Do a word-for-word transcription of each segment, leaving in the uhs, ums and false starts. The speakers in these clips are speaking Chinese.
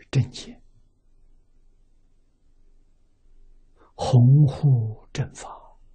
正见，弘护正法。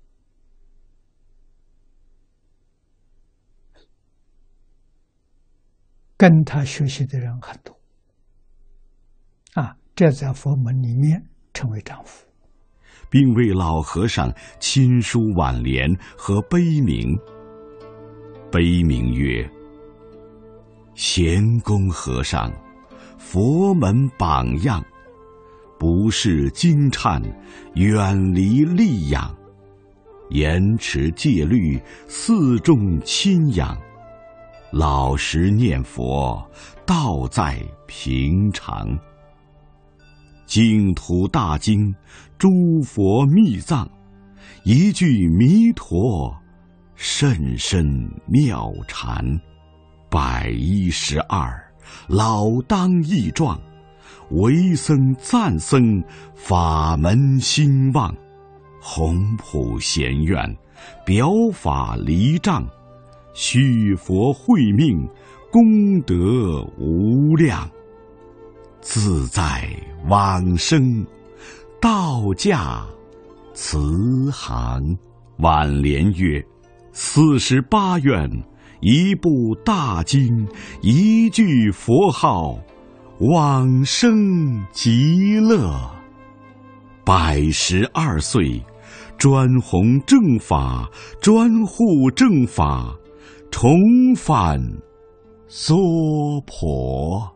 跟他学习的人很多啊，这在佛门里面称为丈夫， 并为老和尚亲书挽联和碑铭。碑铭曰：贤公和尚，佛门榜样，不是惊颤，远离戾养，严持戒律，四众亲仰，老实念佛，道在平常。净土大经，诸佛密藏，一句弥陀，甚深妙禅。百一十二，老当益壮，为僧赞僧，法门兴旺。宏普贤愿，表法离障，续佛慧命，功德无量。自在往生，道驾慈航。挽联曰：四十八愿，一部大经，一句佛号，往生极乐。百十二岁，专弘正法，专护正法，重返娑婆。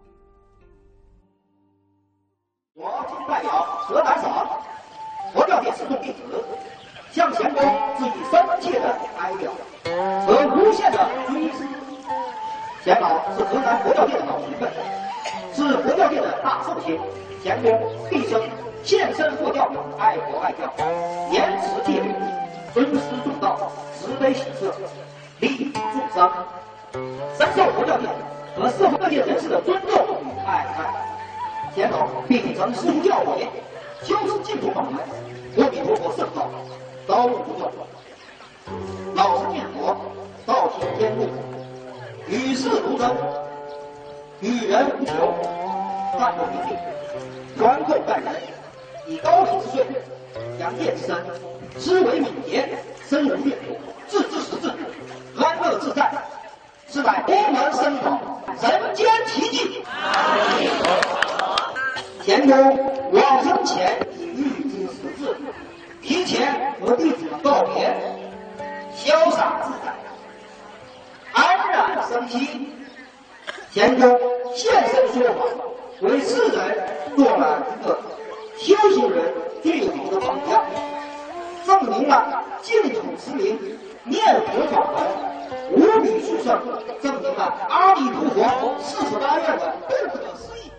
我今代表河南省佛教界四众弟子，向贤公致以深切的哀悼和无限的追思。贤老是河南佛教界的老学问，是佛教界的大圣贤。贤公毕生献身佛教，爱国爱教，严持戒律，尊师重道，慈悲喜舍，利益众生，深受佛教界和社会各界人士的尊重与爱戴。贤老并曾师出教诲，修持净土法门，阿弥陀佛圣道，高悟不断。老实念佛，道体天路，与世如真，与人无求，淡泊平静，宽厚待人，以高体之税，养业之身，思维敏捷，深入阅读，自知识智，安乐自在，是乃佛门僧法人间奇迹。贤公往生前已预知时至，提前和弟子们告别，潇洒自在，安然生息。贤公现身说法，为世人做了一个修行人最好的榜样，证明了净土持名念佛法门无比殊胜，证明了阿弥陀佛四十八愿的不可思议。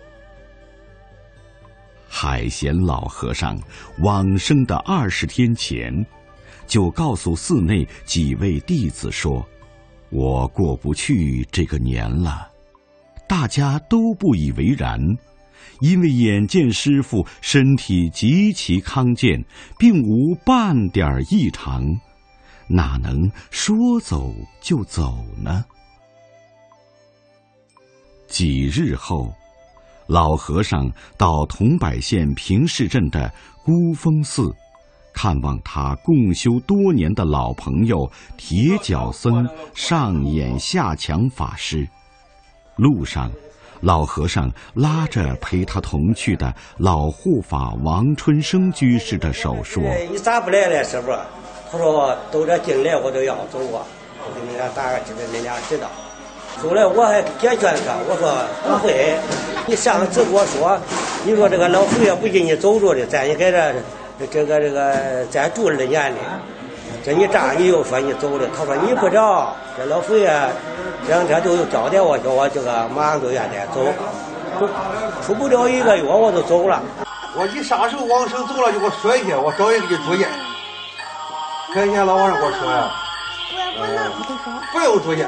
海贤老和尚往生的二十天前，就告诉寺内几位弟子说：“我过不去这个年了。”大家都不以为然，因为眼见师父身体极其康健，并无半点异常，哪能说走就走呢？几日后，老和尚到桐柏县平市镇的孤峰寺，看望他共修多年的老朋友铁脚僧上演下强法师。路上，老和尚拉着陪他同去的老护法王春生居士的手说：“ 你咋不来了，师傅？”他说：“都这进来我都要走啊，我给你俩打个知道，你俩知道。”后来我还解劝他，我说不会，你上次跟我说，你说这个老佛爷不给你走着的，咱也在这这个这个咱住了年里，这你这样你又说你走了，他说你不着，这老佛爷这两天都有交代我，叫我这个马上就愿得走，出不了一个月我就走了。 我一啥时候往生走了就给我说一下，我找人给你住院。看见老和尚给我说呀，呃，不用住院。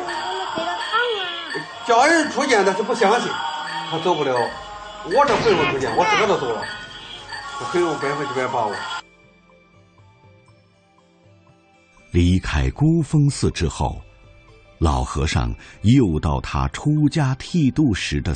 叫人出见，但是不相信，他走不了。我这不用出见，我自个都走了，我很有百分之百把握。 离开孤峰寺之后，老和尚又到他出家剃度时的